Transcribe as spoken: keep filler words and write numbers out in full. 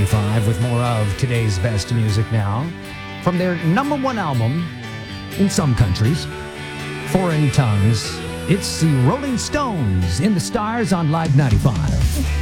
ninety-five with more of today's best music now. From their number one album in some countries, Foreign Tongues, it's the Rolling Stones in the Stars on Live ninety-five.